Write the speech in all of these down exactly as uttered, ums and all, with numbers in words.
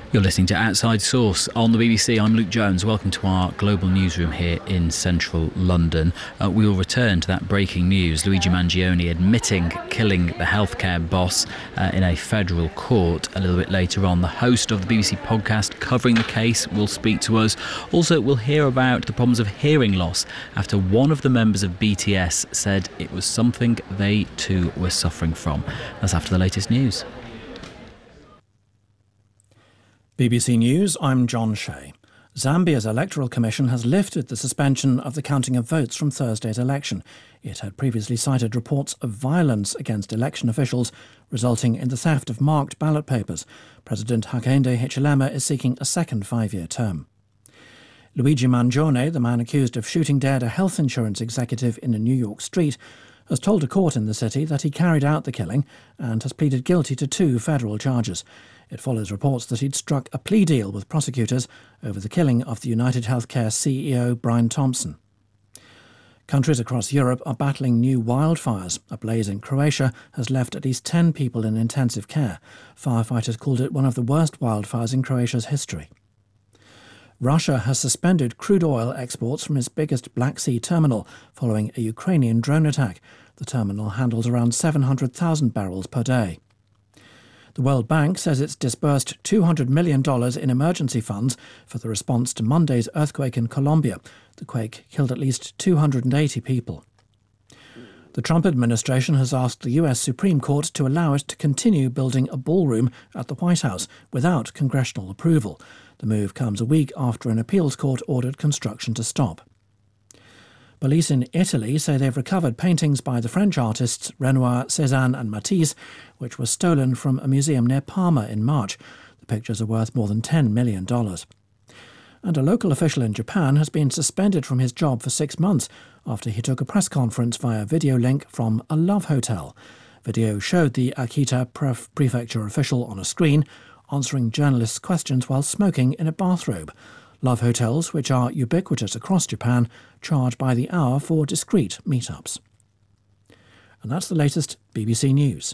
You're listening to Outside Source on the B B C. I'm Luke Jones. Welcome to our global newsroom here in central London. Uh, we will return to that breaking news. Luigi Mangione admitting killing the healthcare boss uh, in a federal court a little bit later on. The host of the B B C podcast covering the case will speak to us. Also, we'll hear about the problems of hearing loss after one of the members of B T S said it was something they too were suffering from. That's after the latest news. B B C News, I'm John Shea. Zambia's Electoral Commission has lifted the suspension of the counting of votes from Thursday's election. It had previously cited reports of violence against election officials, resulting in the theft of marked ballot papers. President Hakainde Hichilema is seeking a second five-year term. Luigi Mangione, the man accused of shooting dead a health insurance executive in a New York street, has told a court in the city that he carried out the killing and has pleaded guilty to two federal charges. It follows reports that he'd struck a plea deal with prosecutors over the killing of the United Healthcare C E O Brian Thompson. Countries across Europe are battling new wildfires. A blaze in Croatia has left at least ten people in intensive care. Firefighters called it one of the worst wildfires in Croatia's history. Russia has suspended crude oil exports from its biggest Black Sea terminal following a Ukrainian drone attack. The terminal handles around seven hundred thousand barrels per day. The World Bank says it's disbursed two hundred million dollars in emergency funds for the response to Monday's earthquake in Colombia. The quake killed at least two hundred eighty people. The Trump administration has asked the U S Supreme Court to allow it to continue building a ballroom at the White House without congressional approval. The move comes a week after an appeals court ordered construction to stop. Police in Italy say they've recovered paintings by the French artists Renoir, Cézanne and Matisse, which were stolen from a museum near Parma in March. The pictures are worth more than ten million dollars. And a local official in Japan has been suspended from his job for six months after he took a press conference via video link from a love hotel. Video showed the Akita Pref- prefecture official on a screen, answering journalists' questions while smoking in a bathrobe. Love hotels, which are ubiquitous across Japan, charge by the hour for discreet meetups. And that's the latest B B C News.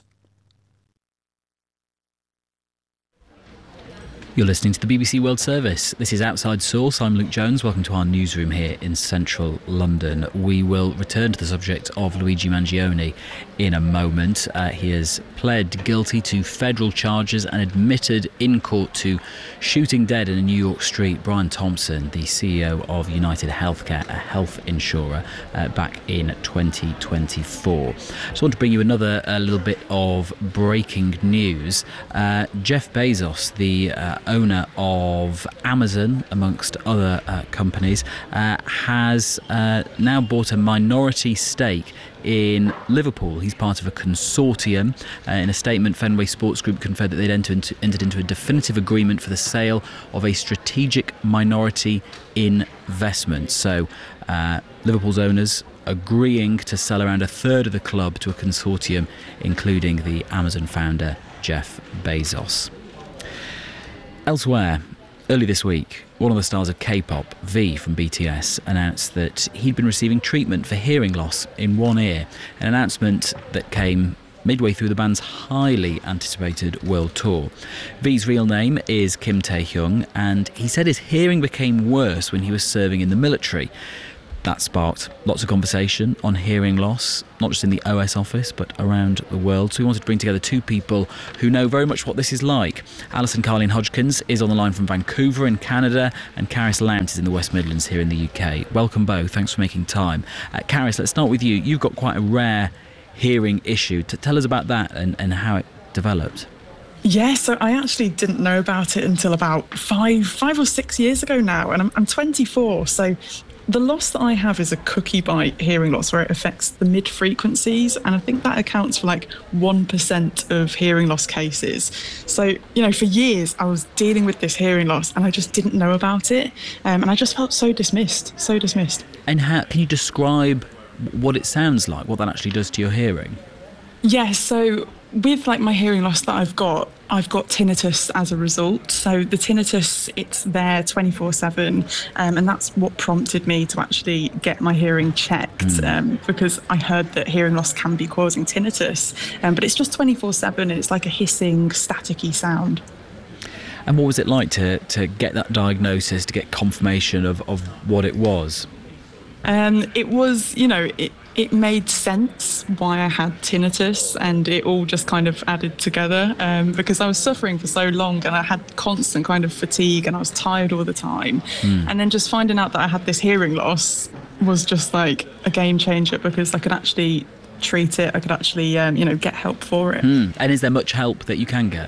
You're listening to the B B C World Service. This is Outside Source. I'm Luke Jones. Welcome to our newsroom here in central London. We will return to the subject of Luigi Mangione in a moment. Uh, he has pled guilty to federal charges and admitted in court to shooting dead in a New York street Brian Thompson, the C E O of United Healthcare, a health insurer, uh, back in twenty twenty-four. I just want to bring you another uh, little bit of breaking news. Uh, Jeff Bezos, the uh, owner of Amazon, amongst other uh, companies, uh, has uh, now bought a minority stake in Liverpool. He's part of a consortium. Uh, in a statement, Fenway Sports Group confirmed that they'd entered into, entered into a definitive agreement for the sale of a strategic minority investment. So uh, Liverpool's owners agreeing to sell around a third of the club to a consortium, including the Amazon founder Jeff Bezos. Elsewhere, early this week, one of the stars of K-pop, V from B T S, announced that he'd been receiving treatment for hearing loss in one ear, an announcement that came midway through the band's highly anticipated world tour. V's real name is Kim Tae-hyung, and he said his hearing became worse when he was serving in the military. That sparked lots of conversation on hearing loss, not just in the O S office, but around the world. So we wanted to bring together two people who know very much what this is like. Alison Carleen Hodgkins is on the line from Vancouver in Canada, and Caris Lount is in the West Midlands here in the U K. Welcome both. Thanks for making time. Uh, Caris, let's start with you. You've got quite a rare hearing issue. To tell us about that and, and how it developed. Yeah, so I actually didn't know about it until about five, five or six years ago now, and I'm, I'm twenty-four, so the loss that I have is a cookie bite hearing loss where it affects the mid-frequencies, and I think that accounts for like one percent of hearing loss cases. So, you know, for years I was dealing with this hearing loss and I just didn't know about it, um, and I just felt so dismissed, so dismissed. And how can you describe what it sounds like, what that actually does to your hearing? Yeah, so with like my hearing loss that I've got, I've got tinnitus as a result. So the tinnitus, it's there twenty-four seven, um, and that's what prompted me to actually get my hearing checked, mm. um, because I heard that hearing loss can be causing tinnitus, um, but it's just twenty-four seven, and it's like a hissing, staticky sound. And what was it like to, to get that diagnosis, to get confirmation of, of what it was? Um, it was, you know, it, it made sense why I had tinnitus, and it all just kind of added together um, because I was suffering for so long and I had constant kind of fatigue and I was tired all the time. Mm. And then just finding out that I had this hearing loss was just like a game changer because I could actually treat it. I could actually, um, you know, get help for it. Mm. And is there much help that you can get?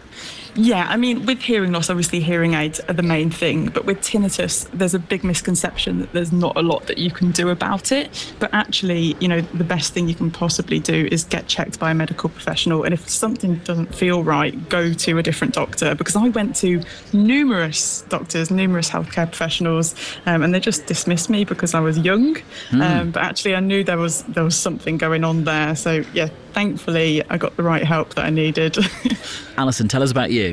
Yeah, I mean, with hearing loss, obviously hearing aids are the main thing, but with tinnitus, there's a big misconception that there's not a lot that you can do about it. But actually, you know, the best thing you can possibly do is get checked by a medical professional. And if something doesn't feel right, go to a different doctor. Because I went to numerous doctors, numerous healthcare professionals, um, and they just dismissed me because I was young. Mm. Um, but actually, I knew there was there was something going on there. So, yeah, thankfully, I got the right help that I needed. Alison, tell us about you.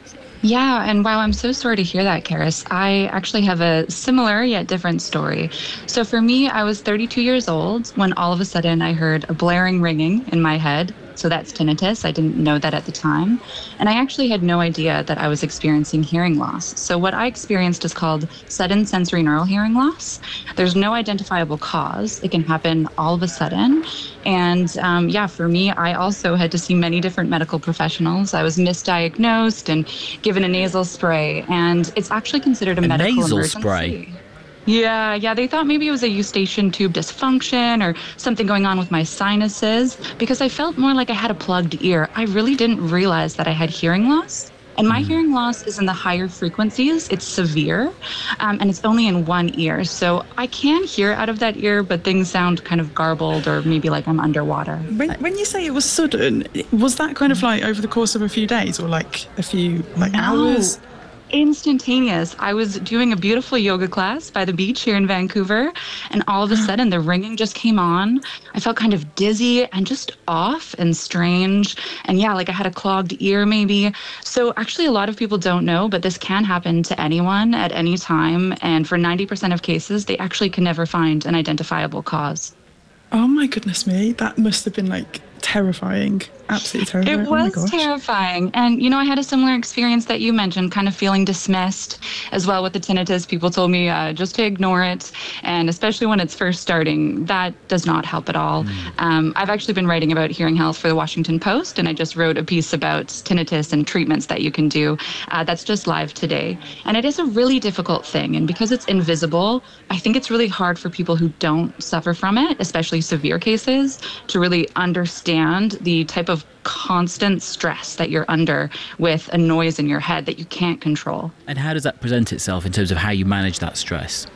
Yeah, and wow, I'm so sorry to hear that, Karis. I actually have a similar yet different story. So for me, I was thirty-two years old when all of a sudden I heard a blaring ringing in my head. So that's tinnitus. I didn't know that at the time. And I actually had no idea that I was experiencing hearing loss. So what I experienced is called sudden sensory neural hearing loss. There's no identifiable cause. It can happen all of a sudden. And um, yeah, for me, I also had to see many different medical professionals. I was misdiagnosed and given a nasal spray. And it's actually considered a, a medical nasal emergency. Spray? Yeah, yeah, they thought maybe it was a eustachian tube dysfunction or something going on with my sinuses because I felt more like I had a plugged ear. I really didn't realize that I had hearing loss. And my mm. hearing loss is in the higher frequencies. It's severe, um, and it's only in one ear. So I can hear out of that ear, but things sound kind of garbled or maybe like I'm underwater. When, when you say it was sudden, was that kind of like over the course of a few days or like a few like no. hours? Instantaneous. I was doing a beautiful yoga class by the beach here in Vancouver, and all of a sudden the ringing just came on. I felt kind of dizzy and just off and strange. And yeah, like I had a clogged ear maybe. So actually a lot of people don't know, but this can happen to anyone at any time. And for ninety percent of cases, they actually can never find an identifiable cause. Oh my goodness me. That must have been like terrifying. Absolutely terrifying. It was oh terrifying. And, you know, I had a similar experience that you mentioned, kind of feeling dismissed as well with the tinnitus. People told me uh, just to ignore it. And especially when it's first starting, that does not help at all. Mm. Um, I've actually been writing about hearing health for the Washington Post, and I just wrote a piece about tinnitus and treatments that you can do. Uh, that's just live today. And it is a really difficult thing. And because it's invisible, I think it's really hard for people who don't suffer from it, especially severe cases, to really understand the type of constant stress that you're under with a noise in your head that you can't control. And how does that present itself in terms of how you manage that stress?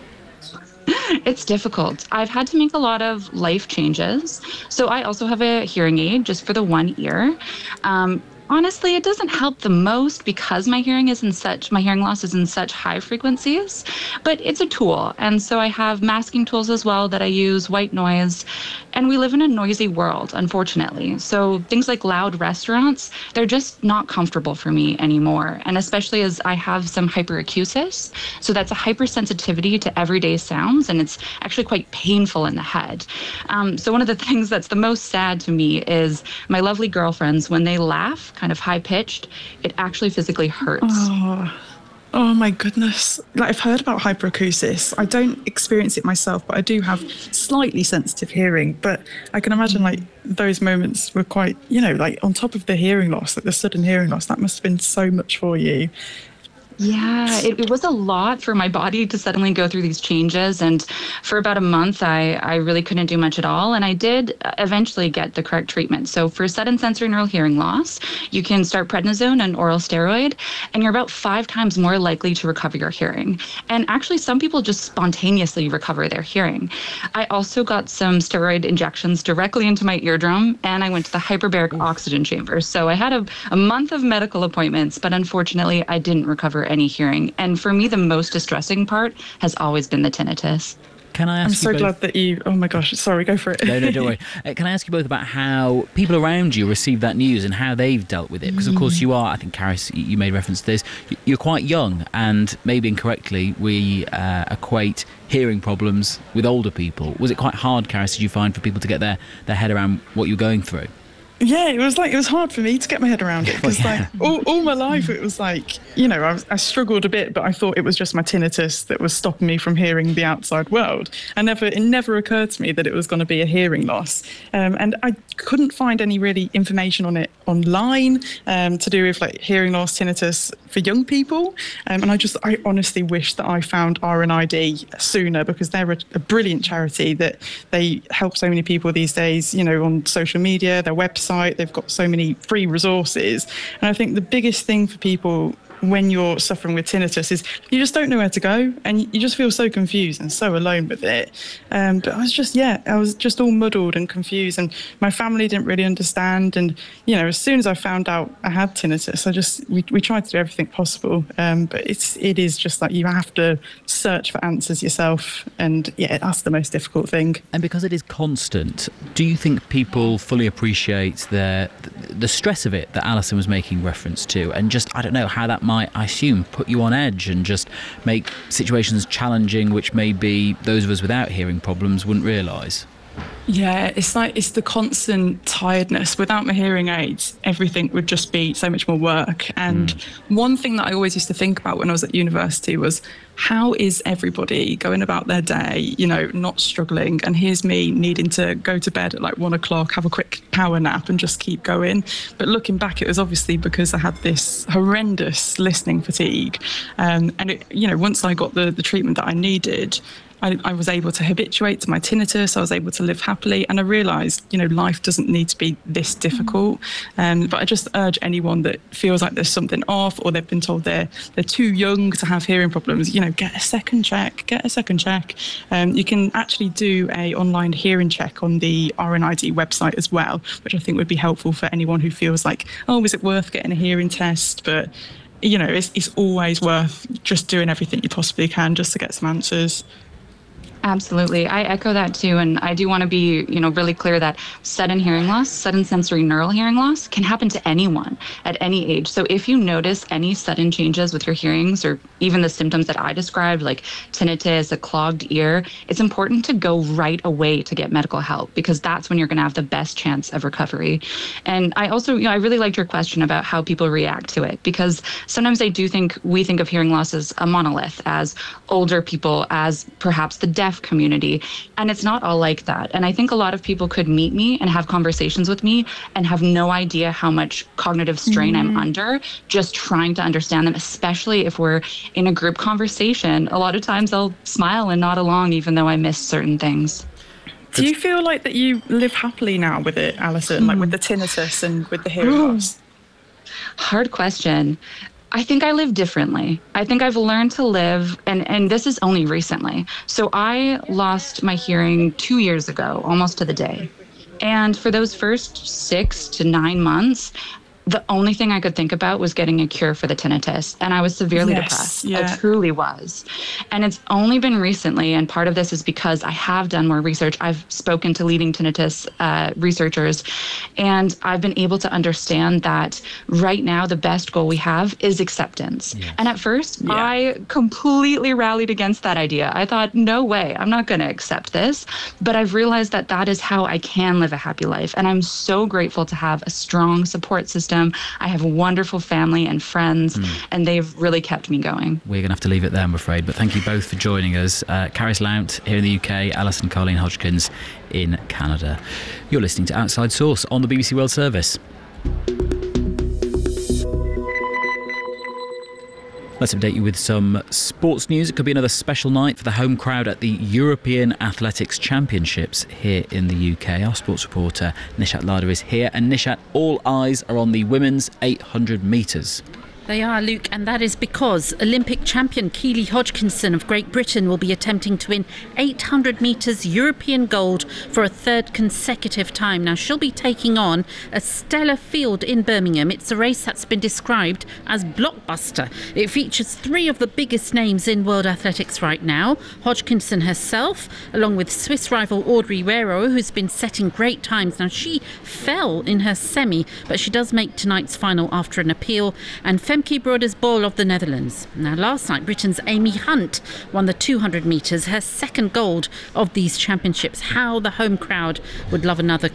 It's difficult. I've had to make a lot of life changes. So I also have a hearing aid just for the one ear. Um, Honestly, it doesn't help the most because my hearing is in such, my hearing loss is in such high frequencies, but it's a tool. And so I have masking tools as well that I use, white noise, and we live in a noisy world, unfortunately. So things like loud restaurants, they're just not comfortable for me anymore. And especially as I have some hyperacusis. So that's a hypersensitivity to everyday sounds, and it's actually quite painful in the head. Um, so one of the things that's the most sad to me is my lovely girlfriends, when they laugh, kind of high-pitched, it actually physically hurts. Oh, oh my goodness. Like, I've heard about hyperacusis. I don't experience it myself, but I do have slightly sensitive hearing. But I can imagine like those moments were quite, you know, like on top of the hearing loss, like the sudden hearing loss, that must have been so much for you. Yeah, it, it was a lot for my body to suddenly go through these changes. And for about a month, I, I really couldn't do much at all. And I did eventually get the correct treatment. So for sudden sensory neural hearing loss, you can start prednisone, an oral steroid, and you're about five times more likely to recover your hearing. And actually, some people just spontaneously recover their hearing. I also got some steroid injections directly into my eardrum, and I went to the hyperbaric oxygen chamber. So I had a, a month of medical appointments, but unfortunately, I didn't recover any hearing. And for me, the most distressing part has always been the tinnitus. Can I ask I'm you so both... glad that you... Oh my gosh, sorry, go for it. No, no, don't worry. Uh, can I ask you both about how people around you received that news and how they've dealt with it? Because, of course, you are, I think, Karis, you made reference to this, you're quite young, and maybe incorrectly we uh, equate hearing problems with older people. Was it quite hard, Karis, did you find, for people to get their, their head around what you're going through? Yeah, it was like, it was hard for me to get my head around it because Well, yeah. like all, all my life it was like, you know, I, was, I struggled a bit, but I thought it was just my tinnitus that was stopping me from hearing the outside world. I never, it never occurred to me that it was going to be a hearing loss. Um, and I couldn't find any really information on it online um, to do with like hearing loss, tinnitus for young people. Um, and I just, I honestly wish that I found R N I D sooner because they're a, a brilliant charity that they help so many people these days, you know, on social media, their website. They've got so many free resources. And I think the biggest thing for people when you're suffering with tinnitus is you just don't know where to go and you just feel so confused and so alone with it. Um, but I was just, yeah, I was just all muddled and confused and my family didn't really understand. And, you know, as soon as I found out I had tinnitus, I just, we, we tried to do everything possible. Um, but it's, it is just like you have to search for answers yourself. And yeah, that's the most difficult thing. And because it is constant, do you think people fully appreciate the, the stress of it that Alison was making reference to? And just, I don't know, how that might might, I assume, put you on edge and just make situations challenging, which maybe those of us without hearing problems wouldn't realise. Yeah, it's like it's the constant tiredness. Without my hearing aids, everything would just be so much more work. And mm. one thing that I always used to think about when I was at university was, how is everybody going about their day, you know, not struggling? And here's me needing to go to bed at like one o'clock, have a quick power nap and just keep going. But looking back, it was obviously because I had this horrendous listening fatigue. Um, and, it, you know, once I got the, the treatment that I needed, I, I was able to habituate to my tinnitus. I was able to live happily. And I realised, you know, life doesn't need to be this difficult. Um, but I just urge anyone that feels like there's something off or they've been told they're they're too young to have hearing problems, you know, get a second check, get a second check. Um, you can actually do a online hearing check on the R N I D website as well, which I think would be helpful for anyone who feels like, oh, is it worth getting a hearing test? But, you know, it's, it's always worth just doing everything you possibly can just to get some answers. Absolutely. I echo that too. And I do want to be, you know, really clear that sudden hearing loss, sudden sensory neural hearing loss can happen to anyone at any age. So if you notice any sudden changes with your hearings or even the symptoms that I described, like tinnitus, a clogged ear, it's important to go right away to get medical help because that's when you're going to have the best chance of recovery. And I also, you know, I really liked your question about how people react to it because sometimes I do think we think of hearing loss as a monolith, as older people, as perhaps the deaf community. And it's not all like that. And I think a lot of people could meet me and have conversations with me and have no idea how much cognitive strain mm-hmm. I'm under just trying to understand them, especially if we're in a group conversation. A lot of times I'll smile and nod along even though I miss certain things. Do you feel like that you live happily now with it, Alison, mm. like with the tinnitus and with the hearing loss? Hard question. I think I live differently. I think I've learned to live, and, and this is only recently. So I lost my hearing two years ago, almost to the day. And for those first six to nine months, the only thing I could think about was getting a cure for the tinnitus. And I was severely yes, depressed. Yeah. I truly was. And it's only been recently, and part of this is because I have done more research. I've spoken to leading tinnitus uh, researchers, and I've been able to understand that right now the best goal we have is acceptance. Yes. And at first, yeah. I completely rallied against that idea. I thought, no way, I'm not going to accept this. But I've realized that that is how I can live a happy life. And I'm so grateful to have a strong support system. I have a wonderful family and friends, mm. and they've really kept me going. We're going to have to leave it there, I'm afraid, but thank you both for joining us. Uh, Caris Lount here in the U K, Alison Carleen Hodgkins in Canada. You're listening to Outside Source on the B B C World Service. Let's update you with some sports news. It could be another special night for the home crowd at the European Athletics Championships here in the U K. Our sports reporter Nishat Lada is here. And Nishat, all eyes are on the women's eight hundred metres. They are, Luke, and that is because Olympic champion Keely Hodgkinson of Great Britain will be attempting to win eight hundred metres European gold for a third consecutive time. Now, she'll be taking on a stellar field in Birmingham. It's a race that's been described as blockbuster. It features three of the biggest names in world athletics right now. Hodgkinson herself, along with Swiss rival Audrey Guerrero, who's been setting great times. Now, she fell in her semi, but she does make tonight's final after an appeal. And Femke Broders-Bol of the Netherlands. Now, last night, Britain's Amy Hunt won the two hundred metres, her second gold of these championships. How the home crowd would love another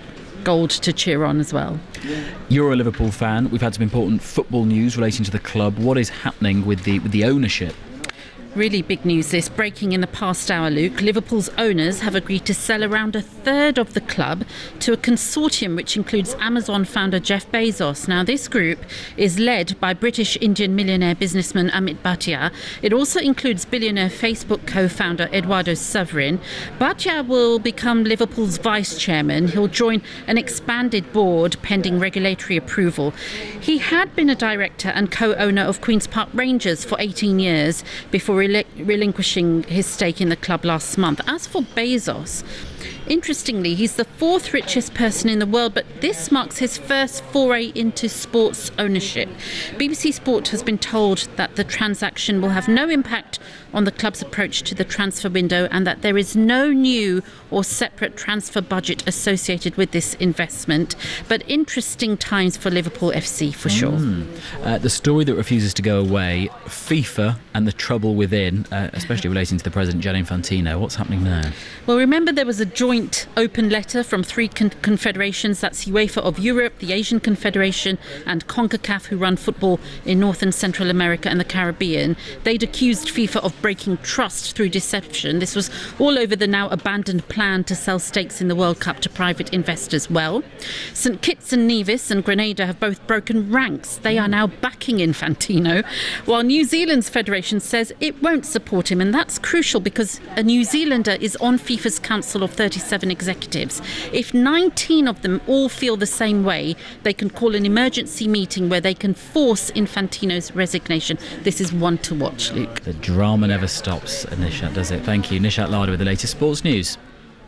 gold to cheer on as well. You're a Liverpool fan. We've had some important football news relating to the club. What is happening with the with the ownership? Really big news this, breaking in the past hour, Luke. Liverpool's owners have agreed to sell around a third of the club to a consortium which includes Amazon founder Jeff Bezos. Now, this group is led by British-Indian millionaire businessman Amit Bhatia. It also includes billionaire Facebook co-founder Eduardo Saverin. Bhatia will become Liverpool's vice chairman. He'll join an expanded board pending regulatory approval. He had been a director and co-owner of Queen's Park Rangers for eighteen years before Relin- relinquishing his stake in the club last month. As for Bezos, interestingly, he's the fourth richest person in the world, but this marks his first foray into sports ownership. B B C Sport has been told that the transaction will have no impact on the club's approach to the transfer window and that there is no new or separate transfer budget associated with this investment. But interesting times for Liverpool F C for sure. Mm. Uh, the story that refuses to go away, FIFA and the trouble within, uh, especially relating to the president, Gianni Infantino. What's happening now? Well, remember there was a joint open letter from three con- confederations. That's UEFA of Europe, the Asian Confederation and CONCACAF, who run football in North and Central America and the Caribbean. They'd accused FIFA of breaking trust through deception. This was all over the now abandoned plan to sell stakes in the World Cup to private investors. Well, Saint Kitts and Nevis and Grenada have both broken ranks. They are now backing Infantino, while New Zealand's federation says it won't support him, and that's crucial because a New Zealander is on FIFA's council of thirty-seven executives. If nineteen of them all feel the same way, they can call an emergency meeting where they can force Infantino's resignation. This is one to watch, Luke. The drama never stops, Nishat, does it? Thank you. Nishat Lada with the latest sports news.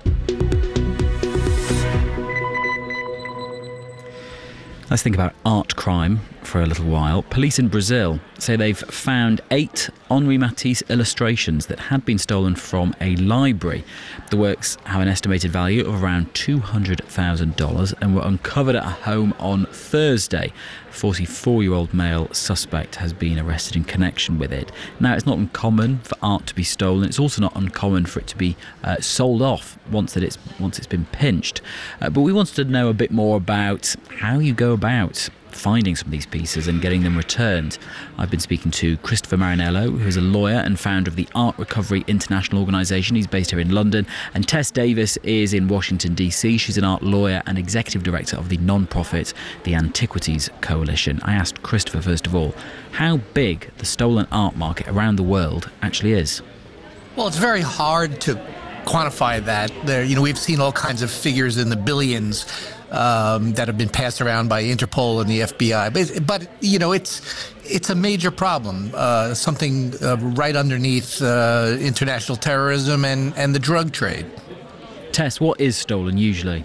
Let's think about art crime for a little while. Police in Brazil say they've found eight Henri Matisse illustrations that had been stolen from a library. The works have an estimated value of around two hundred thousand dollars and were uncovered at a home on Thursday. A forty-four-year-old male suspect has been arrested in connection with it. Now, it's not uncommon for art to be stolen. It's also not uncommon for it to be uh, sold off once that it's once it's been pinched. Uh, but we wanted to know a bit more about how you go about finding some of these pieces and getting them returned. I've been speaking to Christopher Marinello, who's a lawyer and founder of the Art Recovery International Organisation. He's based here in London. And Tess Davis is in Washington, D C. She's an art lawyer and executive director of the non-profit The Antiquities Coalition. I asked Christopher, first of all, how big the stolen art market around the world actually is. Well, it's very hard to quantify that. There, you know, we've seen all kinds of figures in the billions Um, that have been passed around by Interpol and the F B I. But, but you know, it's it's a major problem, uh, something uh, right underneath uh, international terrorism and, and the drug trade. Tess, what is stolen usually?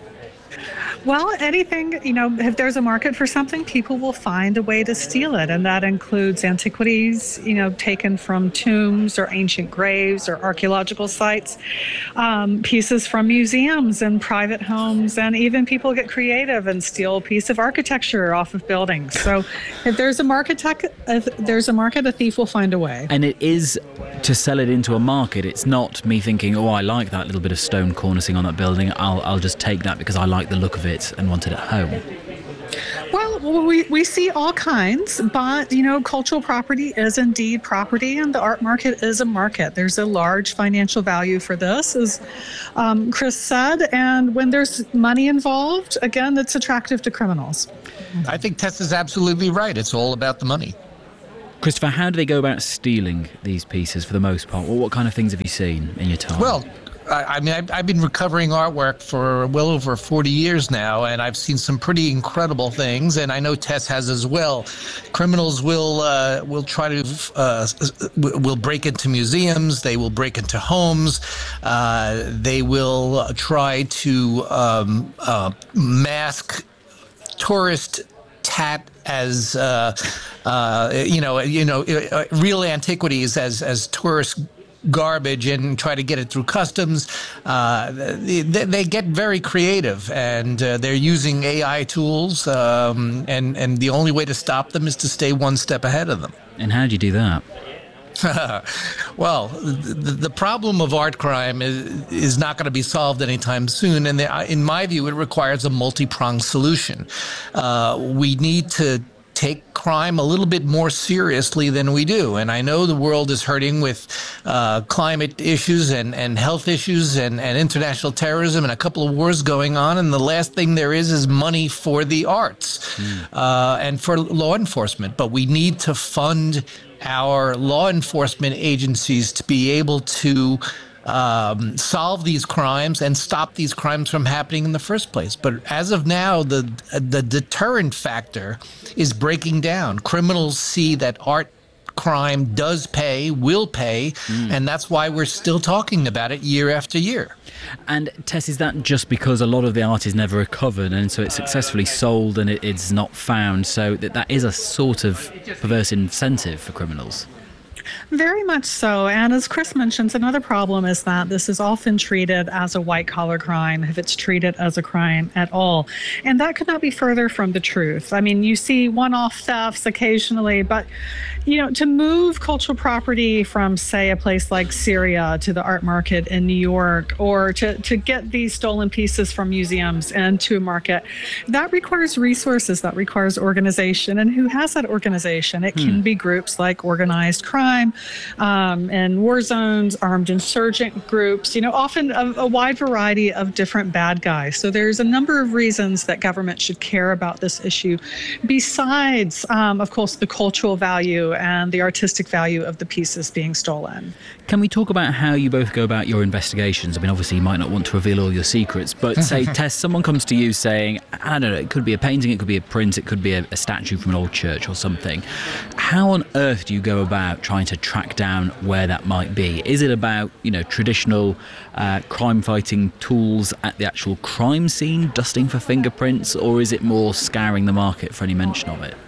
Well, anything, you know, if there's a market for something, people will find a way to steal it. And that includes antiquities, you know, taken from tombs or ancient graves or archaeological sites, um, pieces from museums and private homes, and even people get creative and steal a piece of architecture off of buildings. So if there's a market, tech, if there's a market, a thief will find a way. And it is to sell it into a market. It's not me thinking, oh, I like that little bit of stone cornicing on that building. I'll, I'll just take that because I like the look of it and want it at home. Well, we, we see all kinds, but, you know, cultural property is indeed property, and the art market is a market. There's a large financial value for this, as um, Chris said, and when there's money involved, again, it's attractive to criminals. I think Tess is absolutely right. It's all about the money. Christopher, how do they go about stealing these pieces for the most part? Well, what kind of things have you seen in your time? Well, I mean, I've, I've been recovering artwork for well over forty years now, and I've seen some pretty incredible things, and I know Tess has as well. Criminals will uh, will try to uh, will break into museums. They will break into homes. Uh, they will try to um, uh, mask tourist tat as uh, uh, you know, you know, uh, real antiquities as as tourist garbage and try to get it through customs. Uh, they, they get very creative, and uh, they're using A I tools, um, and, and the only way to stop them is to stay one step ahead of them. And how do you do that? Well, the, the problem of art crime is, is not going to be solved anytime soon. And the, in my view, it requires a multi-pronged solution. Uh, we need to take crime a little bit more seriously than we do. And I know the world is hurting with uh, climate issues and, and health issues and, and international terrorism and a couple of wars going on. And the last thing there is is money for the arts mm. uh, and for law enforcement. But we need to fund our law enforcement agencies to be able to um, solve these crimes and stop these crimes from happening in the first place. But as of now, the the deterrent factor is breaking down. Criminals see that art crime does pay, will pay, mm. and that's why we're still talking about it year after year. And Tess, is that just because a lot of the art is never recovered and so it's successfully sold and it, it's not found, so that that is a sort of perverse incentive for criminals? Very much so. And as Chris mentions, another problem is that this is often treated as a white-collar crime, if it's treated as a crime at all. And that could not be further from the truth. I mean, you see one-off thefts occasionally, but, you know, to move cultural property from, say, a place like Syria to the art market in New York, or to, to get these stolen pieces from museums into a market, that requires resources, that requires organization. And who has that organization? It can hmm. be groups like organized crime, Um, and war zones, armed insurgent groups, you know, often a, a wide variety of different bad guys. So there's a number of reasons that government should care about this issue, besides, um, of course, the cultural value and the artistic value of the pieces being stolen. Can we talk about how you both go about your investigations? I mean, obviously you might not want to reveal all your secrets, but say, Tess, someone comes to you saying, I don't know, it could be a painting, it could be a print, it could be a, a statue from an old church or something. How on earth do you go about trying to track down where that might be? Is it about, you know, traditional uh, crime-fighting tools at the actual crime scene, dusting for fingerprints, or is it more scouring the market for any mention of it?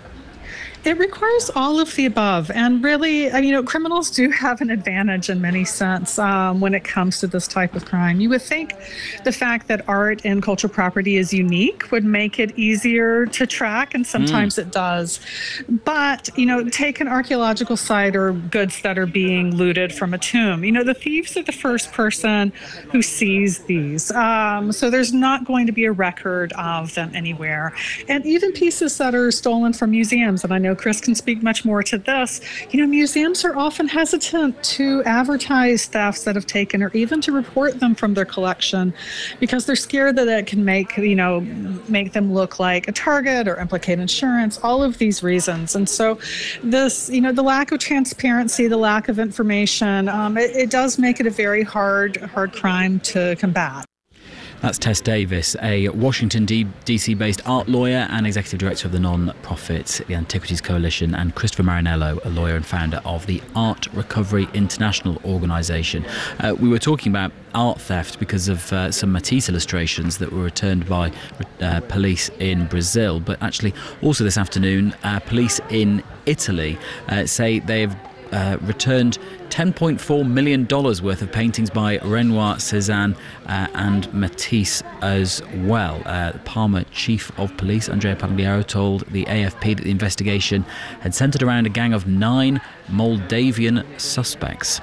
It requires all of the above. And really, you know, criminals do have an advantage in many sense um, when it comes to this type of crime. You would think the fact that art and cultural property is unique would make it easier to track, and sometimes mm. it does. But, you know, take an archaeological site or goods that are being looted from a tomb. You know, the thieves are the first person who sees these. Um, so there's not going to be a record of them anywhere. And even pieces that are stolen from museums, and I know Chris can speak much more to this. You know, museums are often hesitant to advertise thefts that have taken, or even to report them from their collection, because they're scared that it can make, you know, make them look like a target or implicate insurance, all of these reasons. And so this, you know, the lack of transparency, the lack of information, um, it, it does make it a very hard, hard crime to combat. That's Tess Davis, a Washington D C based art lawyer and executive director of the non-profit the Antiquities Coalition, and Christopher Marinello, a lawyer and founder of the Art Recovery International organisation. Uh, we were talking about art theft because of uh, some Matisse illustrations that were returned by uh, police in Brazil, but actually also this afternoon, uh, police in Italy uh, say they've Uh, returned ten point four million dollars worth of paintings by Renoir, Cézanne uh, and Matisse as well. Uh, the Parma chief of police, Andrea Pagliaro, told the A F P that the investigation had centred around a gang of nine Moldavian suspects.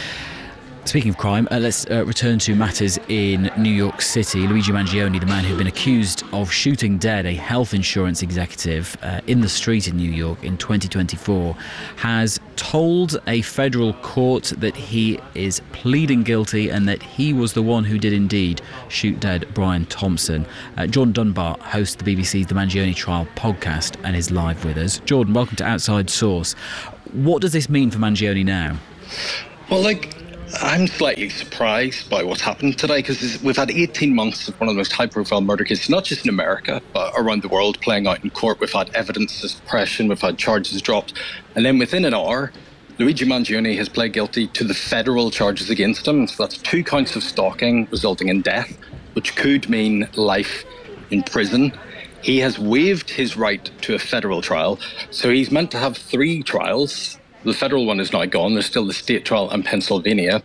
Speaking of crime, uh, let's uh, return to matters in New York City. Luigi Mangione, the man who'd been accused of shooting dead a health insurance executive uh, in the street in New York in twenty twenty-four, has told a federal court that he is pleading guilty and that he was the one who did indeed shoot dead Brian Thompson. Uh, Jordan Dunbar hosts the B B C's The Mangione Trial podcast and is live with us. Jordan, welcome to Outside Source. What does this mean for Mangione now? Well, like... I'm slightly surprised by what's happened today, because we've had eighteen months of one of the most high-profile murder cases, not just in America, but around the world, playing out in court. We've had evidence suppression, we've had charges dropped, and then within an hour, Luigi Mangione has pled guilty to the federal charges against him. So that's two counts of stalking resulting in death, which could mean life in prison. He has waived his right to a federal trial, so he's meant to have three trials. The federal one is now gone. There's still the state trial in Pennsylvania.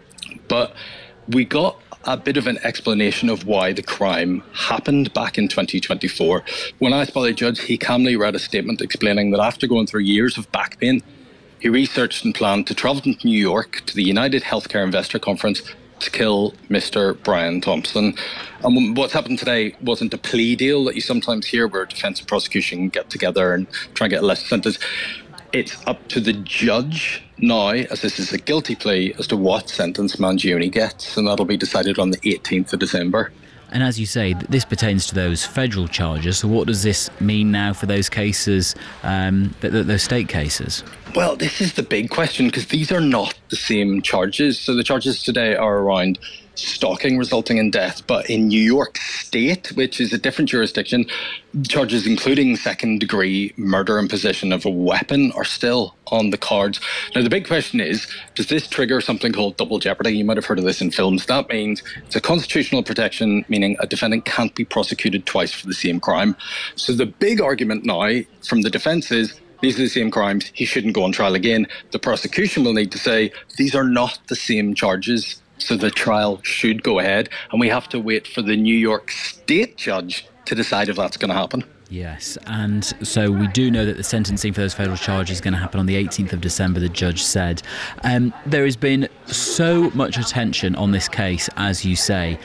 But we got a bit of an explanation of why the crime happened back in twenty twenty-four. When asked by the judge, he calmly read a statement explaining that after going through years of back pain, he researched and planned to travel to New York to the United Healthcare Investor Conference to kill Mister Brian Thompson. And what's happened today wasn't a plea deal that you sometimes hear where defence and prosecution get together and try and get a lesser sentence. It's up to the judge now, as this is a guilty plea, as to what sentence Mangione gets, and that'll be decided on the eighteenth of December. And as you say, this pertains to those federal charges. So what does this mean now for those cases, um, th- th- those state cases? Well, this is the big question, because these are not the same charges. So the charges today are around stalking resulting in death, but in New York State, which is a different jurisdiction, charges including second degree murder and possession of a weapon are still on the cards. Now the big question is, does this trigger something called double jeopardy? You might have heard of this in films. That means it's a constitutional protection, meaning a defendant can't be prosecuted twice for the same crime. So the big argument now from the defence is, these are the same crimes, he shouldn't go on trial again. The prosecution will need to say, these are not the same charges, so the trial should go ahead, and we have to wait for the New York State judge to decide if that's going to happen. Yes, and so we do know that the sentencing for those federal charges is going to happen on the eighteenth of December, the judge said. Um, there has been so much attention on this case, as you say.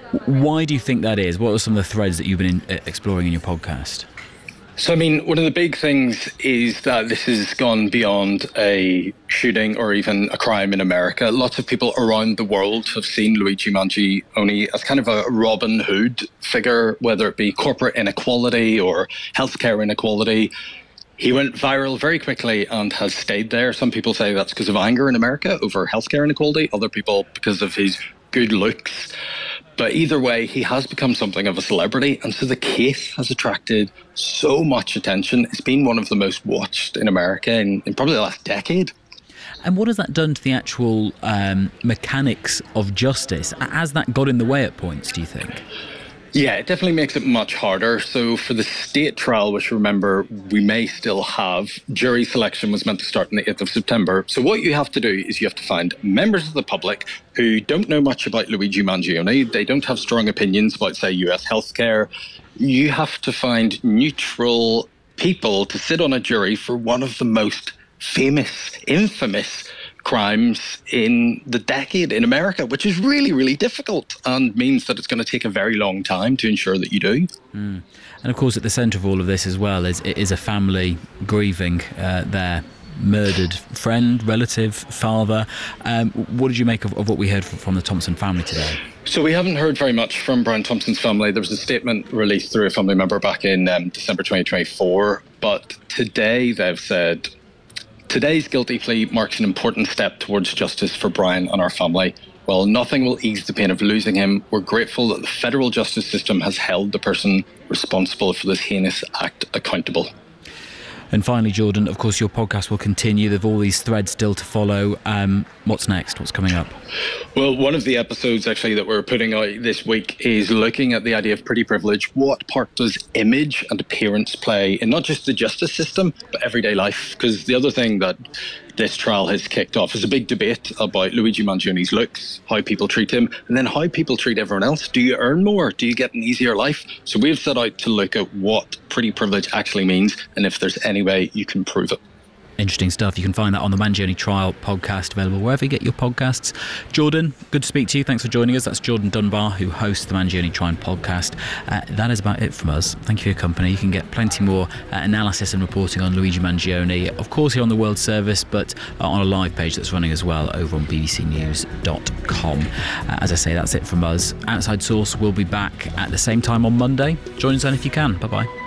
Why do you think that is? What are some of the threads that you've been in, uh, exploring in your podcast? So, I mean, one of the big things is that this has gone beyond a shooting or even a crime in America. Lots of people around the world have seen Luigi Mangione as kind of a Robin Hood figure, whether it be corporate inequality or healthcare inequality. He went viral very quickly and has stayed there. Some people say that's because of anger in America over healthcare inequality. Other people because of his good looks. But either way, he has become something of a celebrity. And so the case has attracted so much attention. It's been one of the most watched in America in, in probably the last decade. And what has that done to the actual um, mechanics of justice? Has that got in the way at points, do you think? Yeah, it definitely makes it much harder. So for the state trial, which remember we may still have, jury selection was meant to start on the eighth of September. So what you have to do is you have to find members of the public who don't know much about Luigi Mangione. They don't have strong opinions about, say, U S healthcare. You have to find neutral people to sit on a jury for one of the most famous, infamous crimes in the decade in America, which is really, really difficult and means that it's going to take a very long time to ensure that you do. Mm. And of course, at the centre of all of this as well is, is a family grieving uh, their murdered friend, relative, father. Um, what did you make of, of what we heard from, from the Thompson family today? So we haven't heard very much from Brian Thompson's family. There was a statement released through a family member back in um, December twenty twenty-four. But today they've said, today's guilty plea marks an important step towards justice for Brian and our family. While nothing will ease the pain of losing him, we're grateful that the federal justice system has held the person responsible for this heinous act accountable. And finally, Jordan, of course, your podcast will continue. There are all these threads still to follow. Um, what's next? What's coming up? Well, one of the episodes actually that we're putting out this week is looking at the idea of pretty privilege. What part does image and appearance play in not just the justice system, but everyday life? Because the other thing that this trial has kicked off is a big debate about Luigi Mangione's looks, how people treat him, and then how people treat everyone else. Do you earn more? Do you get an easier life? So we've set out to look at what pretty privilege actually means and if there's any way you can prove it. Interesting stuff. You can find that on the Mangione Trial podcast, available wherever you get your podcasts. Jordan, good to speak to you. Thanks for joining us. That's Jordan Dunbar, who hosts the Mangione Trial podcast. Uh, that is about it from us. Thank you for your company. You can get plenty more uh, analysis and reporting on Luigi Mangione, of course, here on the World Service, but uh, on a live page that's running as well over on b b c news dot com. Uh, as I say, that's it from us. Outside Source will be back at the same time on Monday. Join us then if you can. Bye-bye.